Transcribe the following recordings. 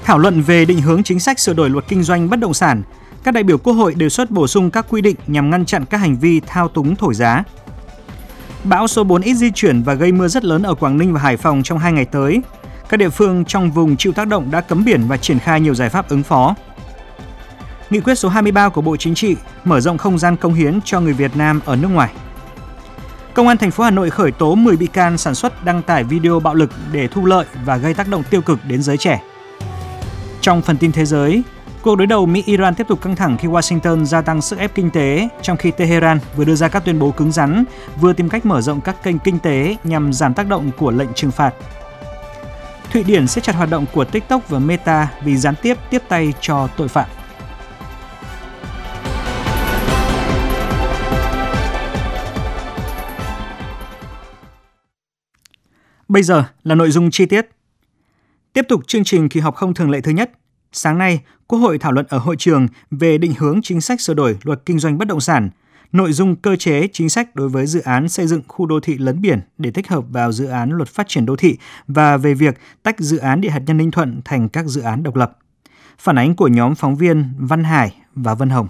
Thảo luận về định hướng chính sách sửa đổi luật kinh doanh bất động sản, các đại biểu Quốc hội đề xuất bổ sung các quy định nhằm ngăn chặn các hành vi thao túng thổi giá. Bão số 4 ít di chuyển và gây mưa rất lớn ở Quảng Ninh và Hải Phòng trong 2 ngày tới. Các địa phương trong vùng chịu tác động đã cấm biển và triển khai nhiều giải pháp ứng phó. Nghị quyết số 23 của Bộ Chính trị mở rộng không gian cống hiến cho người Việt Nam ở nước ngoài. Công an thành phố Hà Nội khởi tố 10 bị can sản xuất đăng tải video bạo lực để thu lợi và gây tác động tiêu cực đến giới trẻ. Trong phần tin thế giới, cuộc đối đầu Mỹ-Iran tiếp tục căng thẳng khi Washington gia tăng sức ép kinh tế, trong khi Tehran vừa đưa ra các tuyên bố cứng rắn, vừa tìm cách mở rộng các kênh kinh tế nhằm giảm tác động của lệnh trừng phạt. Thụy Điển siết chặt hoạt động của TikTok và Meta vì gián tiếp tiếp tay cho tội phạm. Bây giờ là nội dung chi tiết. Tiếp tục chương trình kỳ họp không thường lệ thứ nhất. Sáng nay, Quốc hội thảo luận ở hội trường về định hướng chính sách sửa đổi luật kinh doanh bất động sản, nội dung cơ chế chính sách đối với dự án xây dựng khu đô thị lấn biển để tích hợp vào dự án luật phát triển đô thị và về việc tách dự án điện hạt nhân Ninh Thuận thành các dự án độc lập. Phản ánh của nhóm phóng viên Văn Hải và Vân Hồng.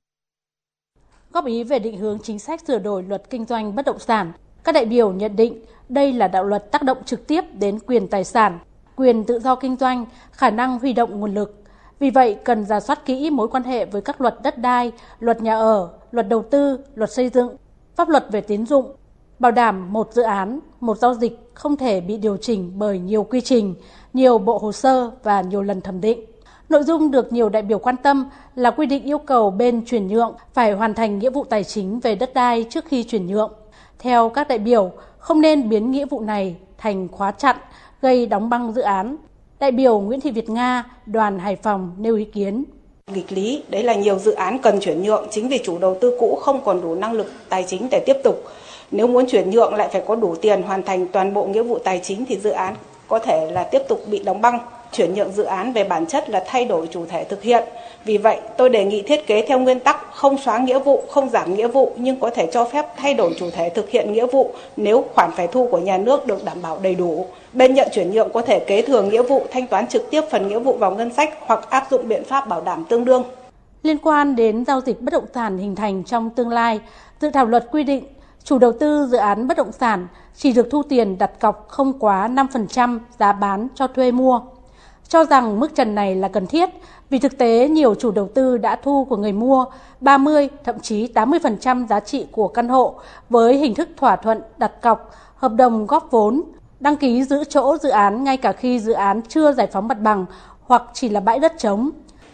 Góp ý về định hướng chính sách sửa đổi luật kinh doanh bất động sản, các đại biểu nhận định đây là đạo luật tác động trực tiếp đến quyền tài sản, quyền tự do kinh doanh, khả năng huy động nguồn lực. Vì vậy, cần rà soát kỹ mối quan hệ với các luật đất đai, luật nhà ở, luật đầu tư, luật xây dựng, pháp luật về tín dụng, bảo đảm một dự án, một giao dịch không thể bị điều chỉnh bởi nhiều quy trình, nhiều bộ hồ sơ và nhiều lần thẩm định. Nội dung được nhiều đại biểu quan tâm là quy định yêu cầu bên chuyển nhượng phải hoàn thành nghĩa vụ tài chính về đất đai trước khi chuyển nhượng. Theo các đại biểu, không nên biến nghĩa vụ này thành khóa chặn, gây đóng băng dự án. Đại biểu Nguyễn Thị Việt Nga, đoàn Hải Phòng nêu ý kiến. Nghịch lý, đấy là nhiều dự án cần chuyển nhượng chính vì chủ đầu tư cũ không còn đủ năng lực tài chính để tiếp tục. Nếu muốn chuyển nhượng lại phải có đủ tiền hoàn thành toàn bộ nghĩa vụ tài chính thì dự án có thể là tiếp tục bị đóng băng. Chuyển nhượng dự án về bản chất là thay đổi chủ thể thực hiện. Vì vậy, tôi đề nghị thiết kế theo nguyên tắc không xóa nghĩa vụ, không giảm nghĩa vụ nhưng có thể cho phép thay đổi chủ thể thực hiện nghĩa vụ nếu khoản phải thu của nhà nước được đảm bảo đầy đủ. Bên nhận chuyển nhượng có thể kế thừa nghĩa vụ, thanh toán trực tiếp phần nghĩa vụ vào ngân sách hoặc áp dụng biện pháp bảo đảm tương đương. Liên quan đến giao dịch bất động sản hình thành trong tương lai, dự thảo luật quy định chủ đầu tư dự án bất động sản chỉ được thu tiền đặt cọc không quá 5% giá bán cho thuê mua. Cho rằng mức trần này là cần thiết vì thực tế nhiều chủ đầu tư đã thu của người mua 30, thậm chí 80% giá trị của căn hộ với hình thức thỏa thuận đặt cọc, hợp đồng góp vốn, đăng ký giữ chỗ dự án ngay cả khi dự án chưa giải phóng mặt bằng hoặc chỉ là bãi đất trống.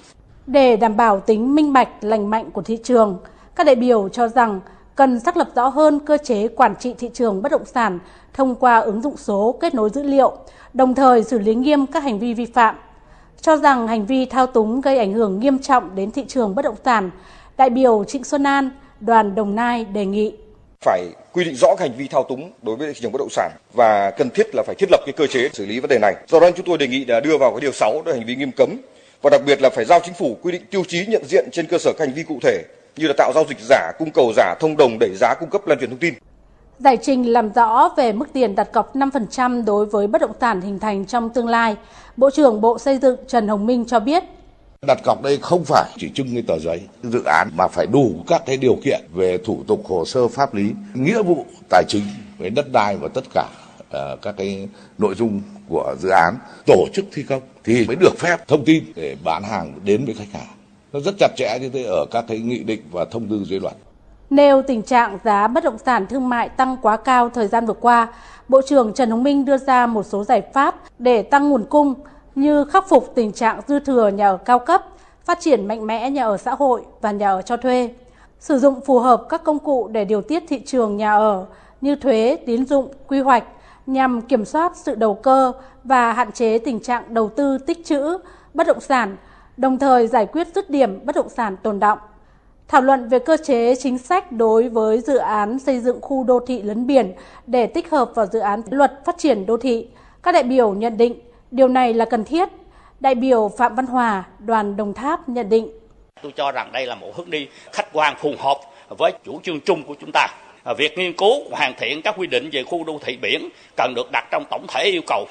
Để đảm bảo tính minh bạch, lành mạnh của thị trường, các đại biểu cho rằng cần xác lập rõ hơn cơ chế quản trị thị trường bất động sản thông qua ứng dụng số kết nối dữ liệu, đồng thời xử lý nghiêm các hành vi vi phạm. Cho rằng hành vi thao túng gây ảnh hưởng nghiêm trọng đến thị trường bất động sản, đại biểu Trịnh Xuân An, đoàn Đồng Nai đề nghị phải quy định rõ hành vi thao túng đối với thị trường bất động sản và cần thiết là phải thiết lập cái cơ chế xử lý vấn đề này. Do đó chúng tôi đề nghị là đưa vào cái điều 6 đó là hành vi nghiêm cấm và đặc biệt là phải giao chính phủ quy định tiêu chí nhận diện trên cơ sở các hành vi cụ thể như là tạo giao dịch giả, cung cầu giả, thông đồng, đẩy giá, cung cấp lan truyền thông tin. Giải trình làm rõ về mức tiền đặt cọc 5% đối với bất động sản hình thành trong tương lai, Bộ trưởng Bộ Xây dựng Trần Hồng Minh cho biết. Đặt cọc đây không phải chỉ trưng cái tờ giấy dự án mà phải đủ các cái điều kiện về thủ tục hồ sơ pháp lý, nghĩa vụ tài chính về đất đai và tất cả các cái nội dung của dự án, tổ chức thi công thì mới được phép thông tin để bán hàng đến với khách hàng. Nó rất chặt chẽ như thế ở các cái nghị định và thông tư dưới luật. Nêu tình trạng giá bất động sản thương mại tăng quá cao thời gian vừa qua, Bộ trưởng Trần Hồng Minh đưa ra một số giải pháp để tăng nguồn cung như khắc phục tình trạng dư thừa nhà ở cao cấp, phát triển mạnh mẽ nhà ở xã hội và nhà ở cho thuê, sử dụng phù hợp các công cụ để điều tiết thị trường nhà ở như thuế, tín dụng, quy hoạch nhằm kiểm soát sự đầu cơ và hạn chế tình trạng đầu tư tích trữ bất động sản, đồng thời giải quyết dứt điểm bất động sản tồn đọng. Thảo luận về cơ chế chính sách đối với dự án xây dựng khu đô thị lấn biển để tích hợp vào dự án luật phát triển đô thị, các đại biểu nhận định điều này là cần thiết. Đại biểu Phạm Văn Hòa, đoàn Đồng Tháp nhận định. Tôi cho rằng đây là một hướng đi khách quan phù hợp với chủ trương chung của chúng ta. Việc nghiên cứu hoàn thiện các quy định về khu đô thị biển cần được đặt trong tổng thể yêu cầu